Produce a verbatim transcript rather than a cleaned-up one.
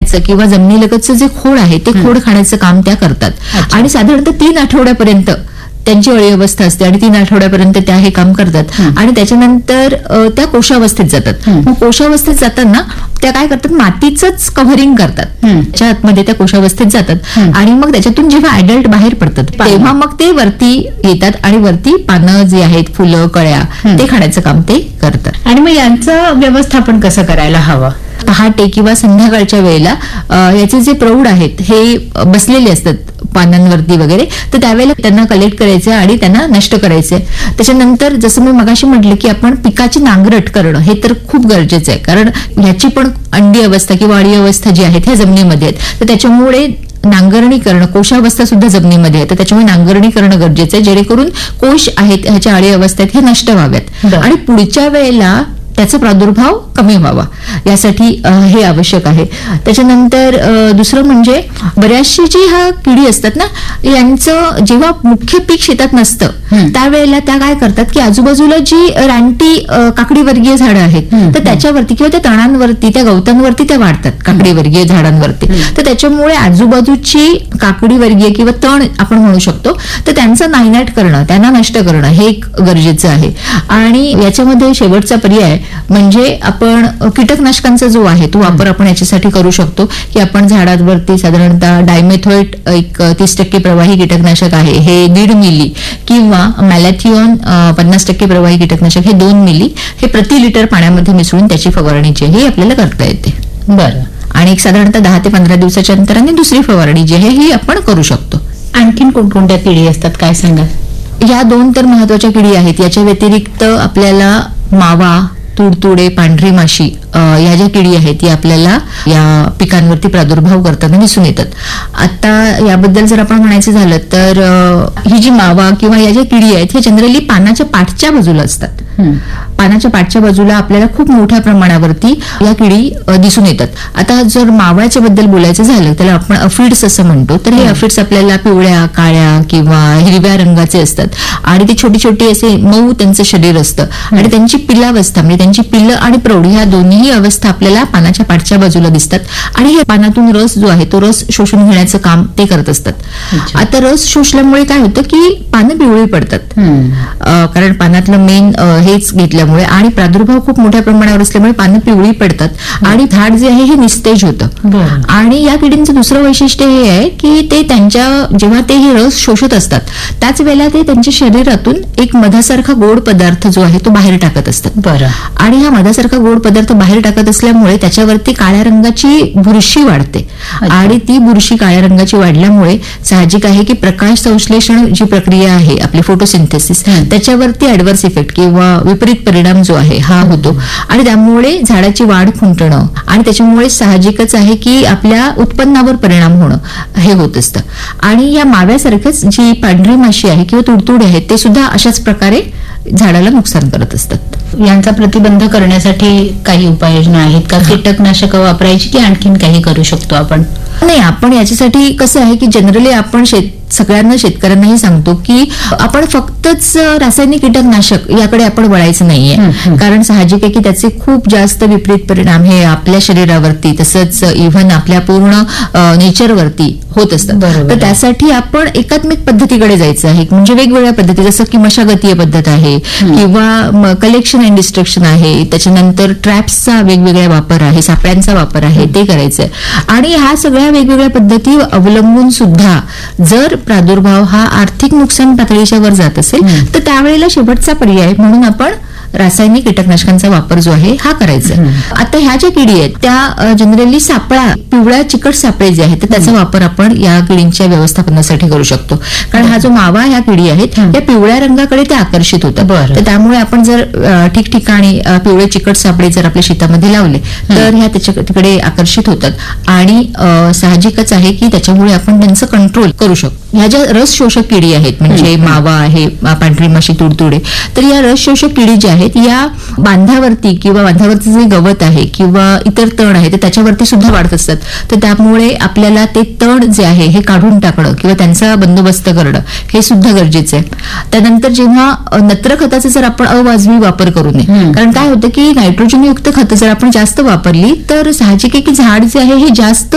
किंवा जमिनीलगतचं जे खोड आहे ते खोड खाण्याचं काम त्या करतात आणि साधारणतः तीन आठवड्यापर्यंत त्यांची अळी अवस्था असते आणि तीन आठवड्यापर्यंत त्या हे काम करतात आणि त्याच्यानंतर त्या कोशावस्थेत जातात. मग कोशावस्थेत जाताना त्या काय करतात, मातीचंच कव्हरिंग करतात, त्याच्या आतमध्ये त्या कोशावस्थेत जातात आणि मग त्याच्यातून जेव्हा ऍडल्ट बाहेर पडतात तेव्हा मग ते वरती येतात आणि वरती पानं जी आहेत, फुलं, कळ्या ते खाण्याचं काम ते करतात. आणि मग यांचं व्यवस्थापन कसं करायला हवं? पहाटे किंवा संध्याकाळच्या वेळेला याचे जे प्रौढ आहेत हे बसलेले असतात पानांवरती वगैरे, तर त्यावेळेला त्यांना कलेक्ट करायचे आणि त्यांना नष्ट करायचे. त्याच्यानंतर जसं मी मगाशी म्हटलं की आपण पिकाची नांगरट करणं हे तर खूप गरजेचं आहे, कारण ह्याची पण अंडी अवस्था किंवा अळी अवस्था जी आहेत ह्या जमिनीमध्ये आहेत, तर त्याच्यामुळे नांगरणी करणं, कोशावस्था सुद्धा जमिनीमध्ये आहे, तर त्याच्यामुळे नांगरणी करणं गरजेचं आहे, जेणेकरून कोश आहेत ह्याच्या अळी अवस्थेत हे नष्ट व्हाव्यात आणि पुढच्या वेळेला त्याचा प्रादुर्भाव कमी व्हावा यासाठी हे आवश्यक आहे. त्याच्यानंतर दुसरं म्हणजे बऱ्याचशी जी ह्या किडी असतात ना, यांचं जेव्हा मुख्य पीक शेतात नसतं त्यावेळेला त्या काय करतात की आजूबाजूला जी रानटी काकडी वर्गीय झाडं आहेत तर त्याच्यावरती किंवा त्या तणांवरती, त्या गवतांवरती त्या वाढतात, काकडी वर्गीय झाडांवरती. तर त्याच्यामुळे आजूबाजूची काकडी वर्गीय किंवा तण आपण म्हणू शकतो, तर त्यांचं नायनाट करणं, त्यांना नष्ट करणं हे एक गरजेचं आहे. आणि याच्यामध्ये शेवटचा पर्याय म्हणजे आपण कीटकनाशकांचा जो आहे तो वापर आपण याच्यासाठी करू शकतो की आपण झाडांवरती साधारणतः डायमेथोएट एक तीस टक्के प्रवाही कीटकनाशक आहे हे दीड मिली किंवा मॅलॅथिओन पन्नास टक्के प्रवाही कीटकनाशक हे दोन मिली हे प्रति लिटर पाण्यामध्ये मिसळून त्याची फवारणी जी आहे आपल्याला करता येते. बरं. आणि एक साधारणतः दहा ते पंधरा दिवसाच्या अंतराने दुसरी फवारणी जी आहे ही आपण करू शकतो. आणखीन कोणकोणत्या किडी असतात काय सांगाल? या दोन तर महत्वाच्या किडी आहेत. याच्या व्यतिरिक्त आपल्याला मावा, तुडतुडे, पांढरी माशी या ज्या किडी आहेत या आपल्याला या पिकांवरती प्रादुर्भाव करताना दिसून येतात. आता याबद्दल जर आपण म्हणायचं झालं तर ही जी मावा किंवा या ज्या किडी आहेत हे जनरली पानाच्या पाठच्या बाजूला असतात. पानाच्या पाठच्या बाजूला आपल्याला खूप मोठ्या प्रमाणावरती या किडी दिसून येतात. आता जर माव्याच्या बद्दल बोलायचं झालं त्याला आपण अफिड्स असं म्हणतो, तर हे अफिड्स आपल्याला पिवळ्या, काळ्या किंवा हिरव्या रंगाचे असतात आणि ते छोटी छोटी असे मऊ त्यांचं शरीर असतं आणि त्यांची पिलावस्था म्हणजे त्यांची पिल्लं आणि प्रौढ ह्या दोन्ही अवस्था आपल्याला पानाच्या पाठच्या बाजूला दिसतात आणि हे पानातून रस जो आहे तो रस शोषून घेण्याचं काम ते करत असतात. आता रस शोषल्यामुळे काय होतं की पानं पिवळी पडतात, कारण पानातलं मेन हेच घेतल्यामुळे आणि प्रादुर्भाव खूप मोठ्या प्रमाणावर असल्यामुळे पानं पिवळी पडतात आणि झाड जे आहे हे निस्तेज होतं. आणि या किडींचं दुसरं वैशिष्ट्य हे आहे की ते त्यांच्या जेव्हा ते हे रस शोषत असतात त्याच वेळेला ते त्यांच्या शरीरातून एक मधासारखा गोड पदार्थ जो आहे तो बाहेर टाकत असतात. बरं. आणि हा मधासारखा गोड पदार्थ बाहेर टाकत असल्यामुळे त्याच्यावरती काळ्या रंगाची बुरशी वाढते आणि ती बुरशी काळ्या रंगाची वाढल्यामुळे साहजिक आहे की प्रकाश संश्लेषण जी प्रक्रिया आहे आपली फोटोसिंथेसिस त्याच्यावरती ऍडव्हर्स इफेक्ट किंवा विपरीत परिणाम जो आहे हा होतो आणि त्यामुळे झाडाची वाढ खुंटणं आणि त्याच्यामुळे साहजिकच आहे की आपल्या उत्पन्नावर परिणाम होणं हे होत असतं. आणि या माव्यासारखंच जी पांढरी माशी आहे किंवा तुडतुडे आहेत ते सुद्धा अशाच प्रकारे झाडाला नुकसान करत असतात. यांचा प्रतिबंध करण्यासाठी काही उपाययोजना आहेत का? कीटकनाशक वापरायची की आणखीन काही करू शकतो आपण? नाही, आपण याच्यासाठी कसं आहे की जनरली आपण शेत सगळ्यांना शेतकऱ्यांनाही सांगतो की आपण फक्तच रासायनिक कीटकनाशक याकडे आपण वळायचं नाहीये, कारण साहजिक आहे की त्याचे खूप जास्त विपरीत परिणाम हे आपल्या शरीरावरती तसंच इव्हन आपल्या पूर्ण नेचरवरती होत असतात. तर त्यासाठी आपण एकात्मिक पद्धतीकडे जायचं आहे, म्हणजे वेगवेगळ्या पद्धती जसं की मशागतीय पद्धत आहे किंवा कलेक्शन अँड डिस्ट्रक्शन आहे, त्याच्यानंतर ट्रॅप्सचा वेगवेगळा वापर आहे, सापळ्यांचा वापर आहे ते करायचं. आणि ह्या सगळ्या वेगवेगळ्या पद्धती अवलंबून सुद्धा जर प्रादुर्भाव हा आर्थिक नुकसान पातळीच्या वर जात असेल तर त्यावेळेला शेवटचा पर्याय म्हणून आपण रासायनिक कीटकनाशकांचा वापर जो आहे हा करायचा. आता ह्या ज्या किडी आहेत त्या जनरली सापळा, पिवळ्या चिकट सापळे जे आहेत त्याचा वापर आपण या किडींच्या व्यवस्थापनासाठी करू शकतो, कारण हा जो मावा ह्या किडी आहेत त्या पिवळ्या रंगाकडे ते आकर्षित होतात. तर त्यामुळे आपण जर ठिकठिकाणी पिवळे चिकट सापळे जर आपल्या शेतामध्ये लावले तर ह्या त्याच्या तिकडे आकर्षित होतात आणि साहजिकच आहे की त्याच्यामुळे आपण त्यांचं कंट्रोल करू शकतो. ह्या ज्या रस शोषक किडी आहेत म्हणजे मावा आहे, पांढरी माशी, तुडतुडे, तर या रस शोषक किडी ज्या आहेत या बांधावरती किंवा बांधावरचं जे गवत आहे किंवा इतर तण आहे तर त्याच्यावरती सुद्धा वाढत असतात. तर त्यामुळे आपल्याला ते तण जे आहे हे काढून टाकणं किंवा त्यांचा बंदोबस्त करणं हे सुद्धा गरजेचं आहे. त्यानंतर जेव्हा नत्र खताचा जर आपण अवाजवी वापर करू नये, कारण काय होतं की नायट्रोजनयुक्त खतं जर आपण जास्त वापरली तर साहजिक आहे की झाड जे आहे हे जास्त